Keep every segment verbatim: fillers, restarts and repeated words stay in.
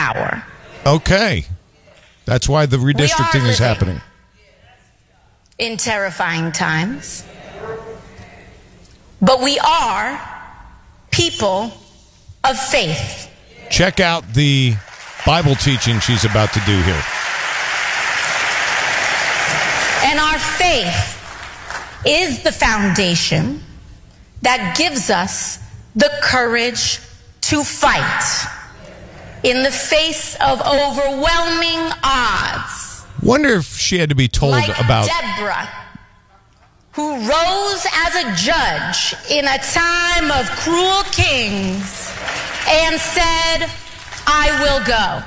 power. Okay. That's why the redistricting is happening. In terrifying times. But we are people of faith. Check out the Bible teaching she's about to do here. And our faith is the foundation that gives us the courage to fight in the face of overwhelming odds. Wonder if she had to be told like about Deborah, who rose as a judge in a time of cruel kings and said, I will go.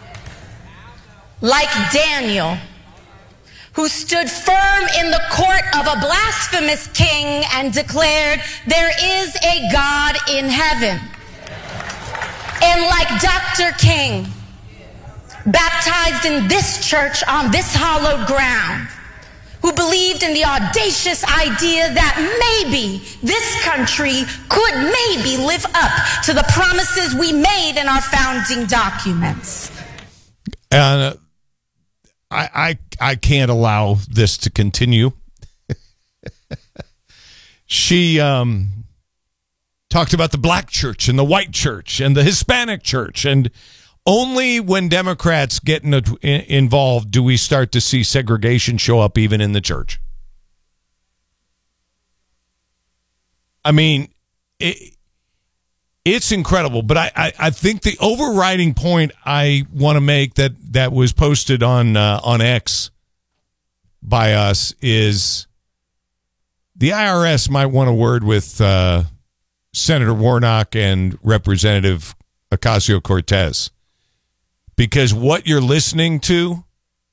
Like Daniel, who stood firm in the court of a blasphemous king and declared, there is a God in heaven. And like Doctor King, baptized in this church on this hallowed ground, who believed in the audacious idea that maybe this country could maybe live up to the promises we made in our founding documents. And uh, I, I, I can't allow this to continue. She um, talked about the black church and the white church and the Hispanic church, and only when Democrats get in a, in, involved do we start to see segregation show up even in the church. I mean, it, it's incredible, but I, I, I think the overriding point I want to make that, that was posted on uh, on X by us is the I R S might want a word with uh, Senator Warnock and Representative Ocasio-Cortez. Because what you're listening to,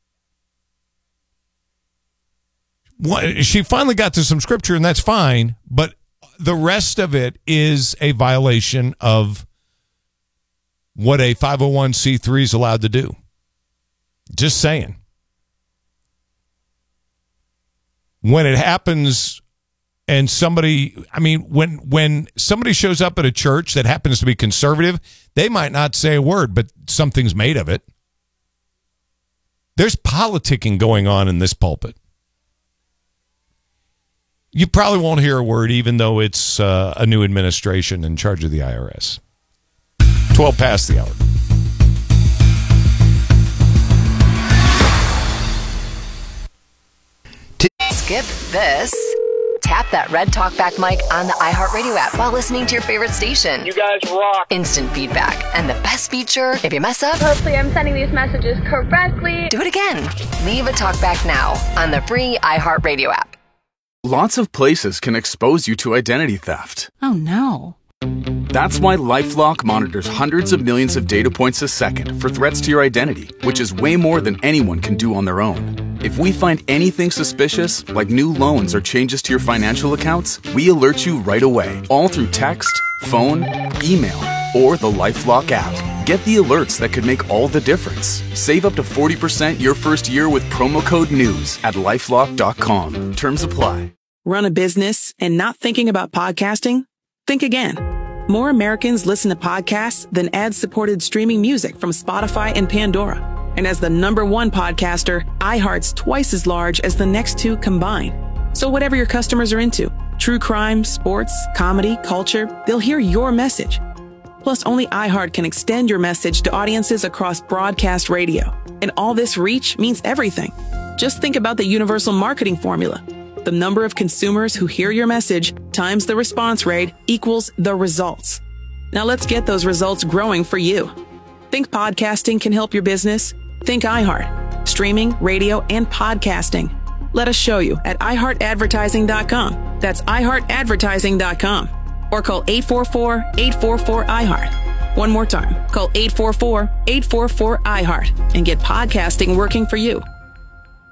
what, she finally got to some scripture, and that's fine, but the rest of it is a violation of what a five oh one c three is allowed to do. Just saying. When it happens and somebody, I mean, when when somebody shows up at a church that happens to be conservative, they might not say a word, but something's made of it. There's politicking going on in this pulpit. You probably won't hear a word, even though it's uh, a new administration in charge of the I R S. twelve past the hour. Skip this. Tap that red talkback mic on the iHeartRadio app while listening to your favorite station. You guys rock. Instant feedback. And the best feature, if you mess up, hopefully I'm sending these messages correctly. Do it again. Leave a talkback now on the free iHeartRadio app. Lots of places can expose you to identity theft. Oh, no. That's why LifeLock monitors hundreds of millions of data points a second for threats to your identity, which is way more than anyone can do on their own. If we find anything suspicious, like new loans or changes to your financial accounts, we alert you right away, all through text, phone, email, or the LifeLock app. Get the alerts that could make all the difference. Save up to forty percent your first year with promo code NEWS at LifeLock dot com. Terms apply. Run a business and not thinking about podcasting? Think again. More Americans listen to podcasts than ad-supported streaming music from Spotify and Pandora. And as the number one podcaster, iHeart's twice as large as the next two combined. So whatever your customers are into, true crime, sports, comedy, culture, they'll hear your message. Plus, only iHeart can extend your message to audiences across broadcast radio. And all this reach means everything. Just think about the universal marketing formula. The number of consumers who hear your message times the response rate equals the results. Now let's get those results growing for you. Think podcasting can help your business? Think iHeart. Streaming, radio, and podcasting. Let us show you at i heart advertising dot com. That's i heart advertising dot com. Or call eight four four, eight four four, I heart. One more time. Call eight four four, eight four four, I heart and get podcasting working for you.